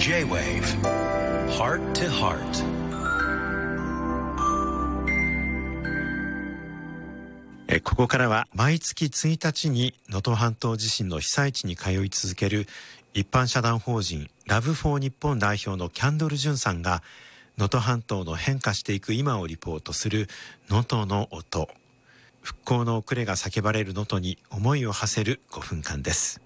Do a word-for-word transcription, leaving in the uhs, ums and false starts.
J-Wave Heart to Heart。 えここからは毎月ついたちに能登半島地震の被災地に通い続ける一般社団法人ラブフォー日本代表のキャンドル・ジュンさんが能登半島の変化していく今をリポートする能登の音。復興の遅れが叫ばれる能登に思いを馳せるごふんかんです。